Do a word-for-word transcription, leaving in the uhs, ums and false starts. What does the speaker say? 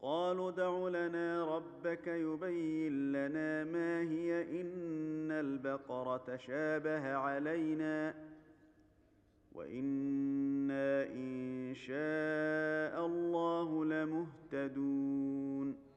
قالوا ادع لنا ربك يبين لنا ما هي إن البقرة تشابه علينا وإنا إن شاء الله لمهتدون